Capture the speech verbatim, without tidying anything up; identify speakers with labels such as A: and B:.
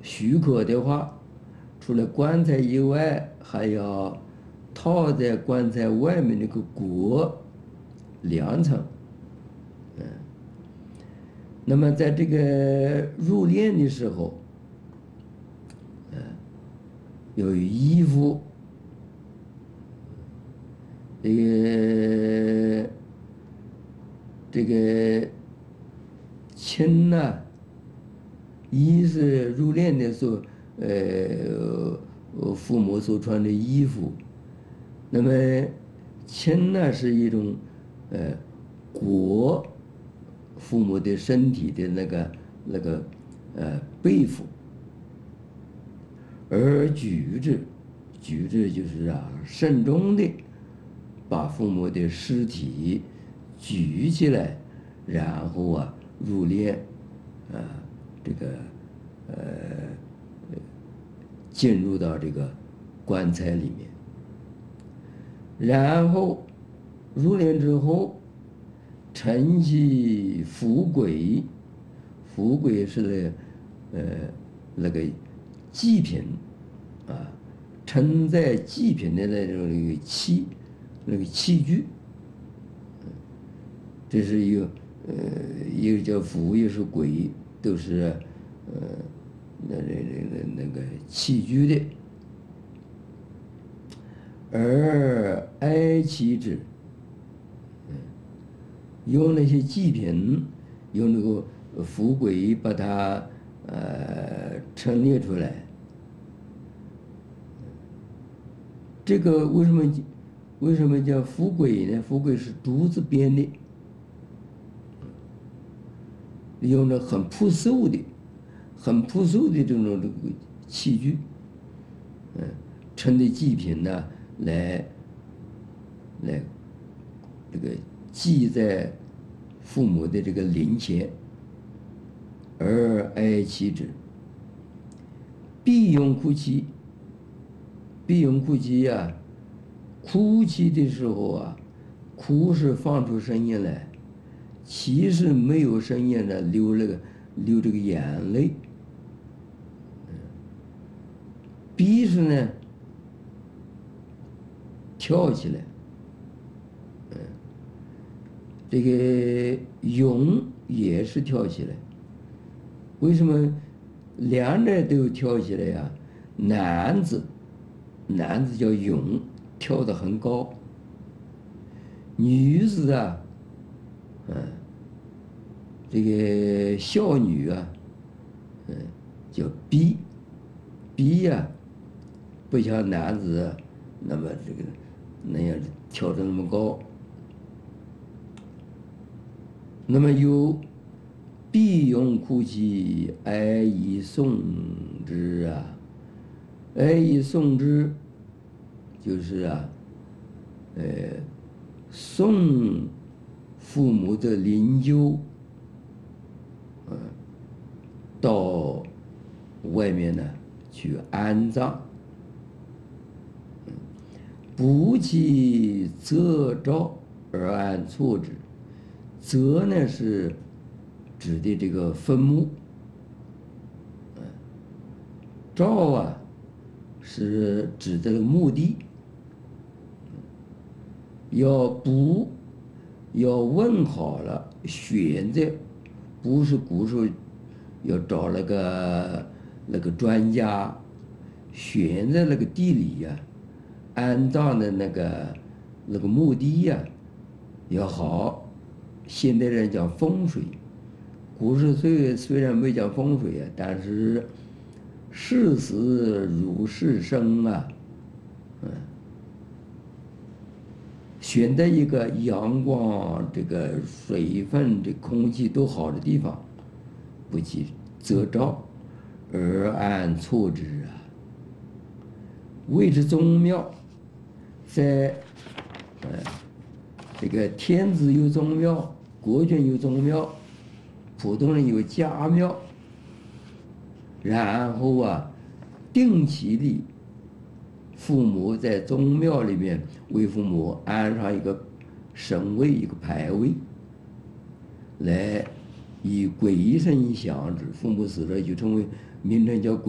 A: 许可的话，除了棺材以外，还要套在棺材外面那个椁两层。嗯，那么在这个入殓的时候，嗯，有衣服，这个这个亲呐、一是入殓的时候，呃，父母所穿的衣服。那么亲呢是一种，呃，裹父母的身体的那个那个呃被服，而举着，举着就是啊，慎重的把父母的尸体举起来，然后啊入殓，啊，这个呃进入到这个棺材里面。然后入殓之后，承袭福轨，福轨是呃那个祭品啊，承载祭品的那种那个器那个器具，这是一个呃一个叫福，一个是轨，都是呃那那那那个器具的。而哀其之，用那些祭品，用那个福轨把它呃陈列出来。这个为什么为什么叫福轨呢？福轨是竹子编的，用的很朴素的、很朴素的这种这个器具，嗯，陈的祭品呢。来，来，这个祭在父母的这个灵前，而哀其之。必用哭泣，必用哭泣呀！哭泣的时候啊，哭是放出声音来，泣是没有声音的，流那个流这个眼泪。必是呢？跳起来，嗯，这个勇也是跳起来。为什么两者都跳起来呀？男子，男子叫勇，跳得很高；女子啊，嗯，这个孝女啊，嗯，叫逼，逼呀，不像男子那么这个。那样跳得那么高，那么有必用哭泣，哀以送之啊，哀以送之，就是啊，呃，送父母的灵柩，嗯，到外面呢去安葬。不其则诏而按错之，则呢是指的这个坟墓，诏啊是指的墓地。要卜，要问好了，选择，不是古时候要找那个那个专家，选择那个地理呀、啊。安葬的那个那个墓地呀、啊，要好。现代人讲风水，古时虽虽然没讲风水啊，但是事死如事生啊，嗯，选择一个阳光、这个水分、这空气都好的地方，不其则诏而按错之啊。谓之宗庙。在呃这个天子有宗庙，国君有宗庙，普通人有家庙。然后啊，定期的父母在宗庙里面为父母安上一个神位，一个牌位，来以鬼神相之。父母死了就成为名称叫鬼。